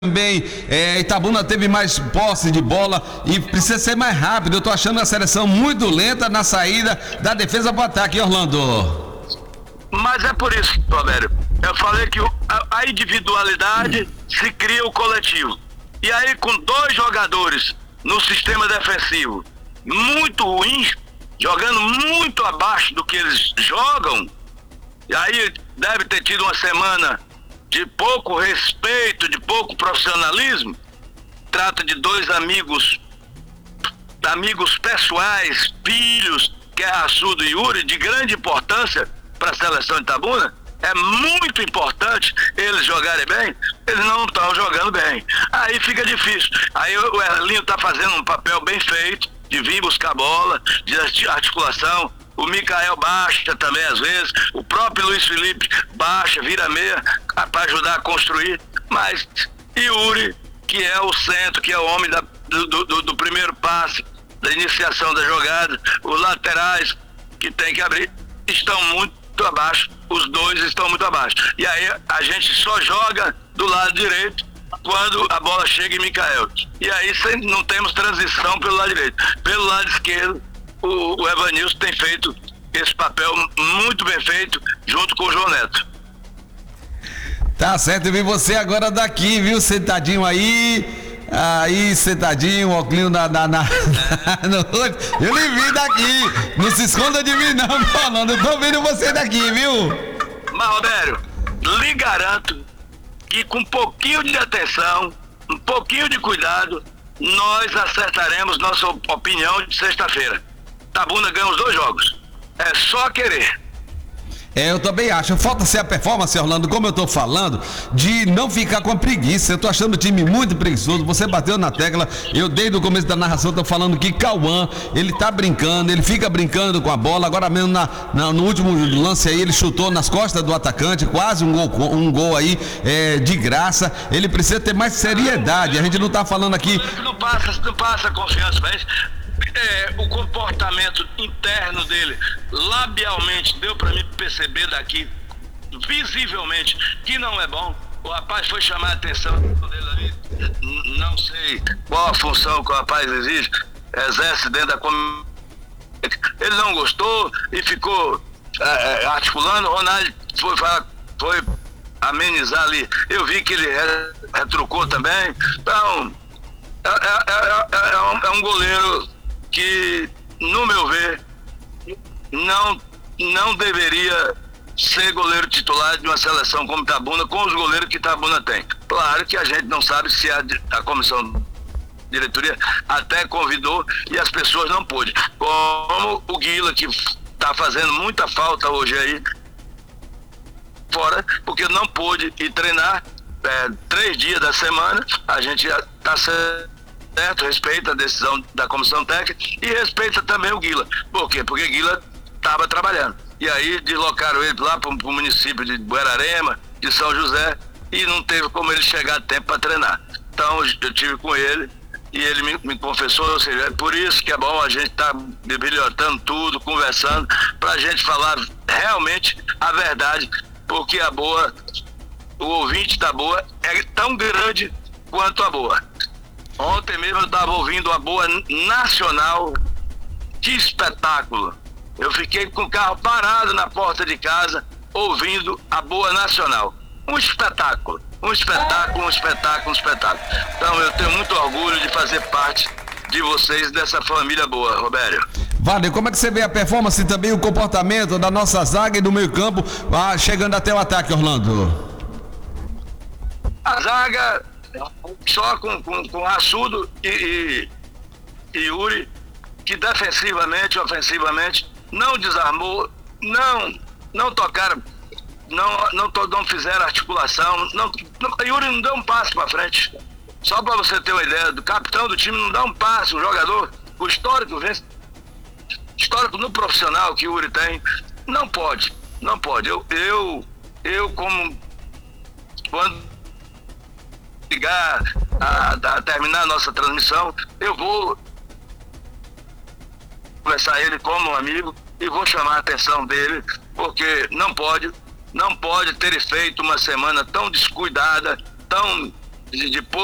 Também Itabuna teve mais posse de bola e precisa ser mais rápido. Eu tô achando a seleção muito lenta na saída da defesa para o ataque, Orlando. Mas é por isso, Roberto. Eu falei que a individualidade se cria o coletivo. E aí, com dois jogadores no sistema defensivo muito ruins, jogando muito abaixo do que eles jogam, e aí deve ter tido uma semana de pouco respeito, de pouco profissionalismo. Trata de dois amigos pessoais, filhos, que é Assudo e Yuri, de grande importância para a seleção de Itabuna. É muito importante eles jogarem bem, eles não estão jogando bem. Aí fica difícil. Aí o Erlinho está fazendo um papel bem feito, de vir buscar bola, de articulação. O Mikael baixa também às vezes, o próprio Luiz Felipe baixa, vira meia para ajudar a construir, mas Yuri, que é o centro, que é o homem do primeiro passe, da iniciação da jogada, os laterais que tem que abrir, estão muito abaixo, os dois estão muito abaixo. E aí a gente só joga do lado direito quando a bola chega em Mikael. E aí não temos transição pelo lado direito. Pelo lado esquerdo, o Evanilson tem feito esse papel muito bem feito, junto com o João Neto. Tá certo, eu vi você agora daqui, viu? Sentadinho aí sentadinho, óculos eu lhe vi daqui, não se esconda de mim não, falando, eu tô vendo você daqui, viu? Mas, Roberto, lhe garanto que com um pouquinho de atenção, um pouquinho de cuidado, nós acertaremos nossa opinião de sexta-feira. Itabuna ganha os 2 jogos. É só querer. Eu também acho. Falta ser a performance, Orlando, como eu tô falando, de não ficar com a preguiça. Eu tô achando o time muito preguiçoso. Você bateu na tecla. Eu, desde o começo da narração, tô falando que Cauã, ele tá brincando, ele fica brincando com a bola. Agora mesmo no último lance aí, ele chutou nas costas do atacante, quase um gol aí, de graça. Ele precisa ter mais seriedade. A gente não tá falando aqui. Não passa confiança, mas o comportamento interno dele, labialmente, deu para mim perceber daqui, visivelmente, que não é bom. O rapaz foi chamar a atenção dele ali, não sei qual a função que o rapaz exerce dentro da comunidade. Ele não gostou e ficou articulando. O Ronaldo foi amenizar ali. Eu vi que ele retrucou também. Então, é um goleiro que, no meu ver, não deveria ser goleiro titular de uma seleção como Itabuna, com os goleiros que Itabuna tem. Claro que a gente não sabe se a comissão diretoria até convidou e as pessoas não pôde. Como o Guila, que está fazendo muita falta hoje aí, fora, porque não pôde ir treinar 3 dias da semana. A gente está certo, respeita a decisão da comissão técnica e respeita também o Guila. Por quê? Porque Guila estava trabalhando. E aí deslocaram ele lá para o município de Buerarema, de São José, e não teve como ele chegar a tempo para treinar. Então eu tive com ele e ele me confessou, ou seja, é por isso que é bom a gente estar bibliotando tudo, conversando, para a gente falar realmente a verdade, porque o ouvinte da Boa é tão grande quanto a Boa. Ontem mesmo eu estava ouvindo a Boa Nacional. Que espetáculo! Eu fiquei com o carro parado na porta de casa, ouvindo a Boa Nacional. Um espetáculo. Então eu tenho muito orgulho de fazer parte de vocês, dessa família boa, Roberto. Valeu, como é que você vê a performance e também o comportamento da nossa zaga e do meio campo, chegando até o ataque, Orlando? A zaga só com Assudo e Yuri, que defensivamente, ofensivamente, não desarmou, não tocaram, não fizeram articulação, Yuri não deu um passo para frente. Só para você ter uma ideia, do capitão do time não dá um passo, um jogador, o histórico no profissional que o Yuri tem, não pode. Eu como quando ligar a terminar a nossa transmissão, eu vou conversar ele como um amigo e vou chamar a atenção dele, porque não pode ter feito uma semana tão descuidada, tão de